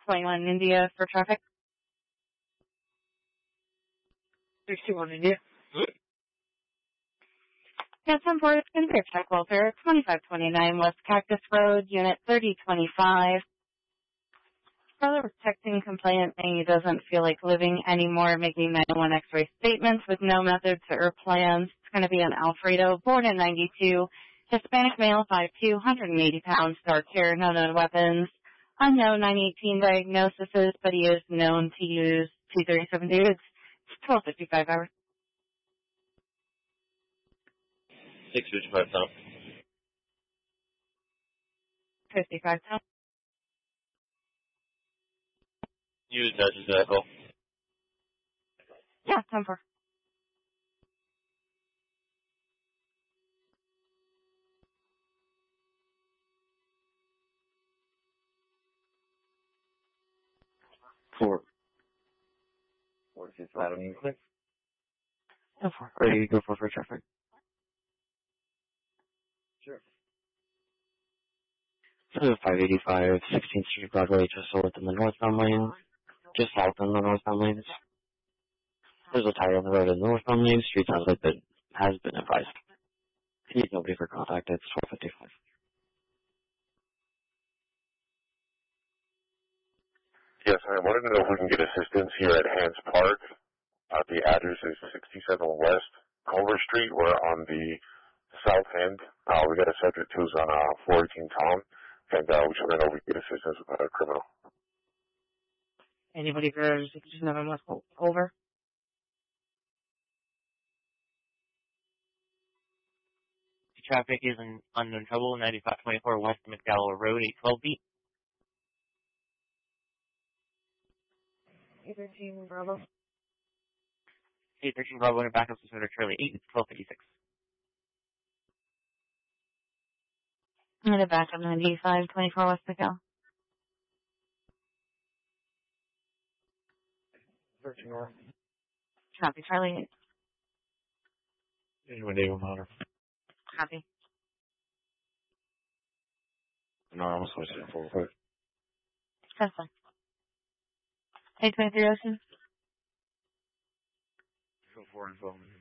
21 India for traffic. 61 India. Yeah, 10-4, it's going to be a check welfare, 2529 West Cactus Road, Unit 3025. Brother was texting complainant saying he doesn't feel like living anymore, making 901 X-ray statements with no methods or plans. It's going to be an Alfredo, born in 92, Hispanic male, 5'2", 180 pounds, dark hair, no known weapons, unknown 918 diagnoses, but he is known to use 237 dudes. It's 12:55 hours. 655 pound. 55 pounds. Use Dutch's vehicle. Yeah, 10-4. Four. 465 Avenue, click. 10-4. Ready to go for traffic? Sure. So 585, 16th Street Broadway, just south in the northbound lane. Just south in the northbound lanes. There's a tire on the road in the northbound lane. Street has been advised. Need nobody for contact. It's 12:55. Yes, I wanted to know if we can get assistance here at Hans Park. The address is 67 West Culver Street. We're on the south end. We got a subject who's on 418 Tom, and we just want to know if we can get assistance with a criminal. Anybody for 67 West Culver? Traffic is in unknown trouble, 9524 West McDowell Road, 812 beat. 813 Bravo. 813 Bravo in backup to Senator Charlie 8, it's 1256. I'm going to back up 9524 West McDowell. 13 North. Copy, Charlie 8. Anyone name Hunter? Copy. No, I'm supposed to forward quick. That's fine. 823 Ocean. Go for info.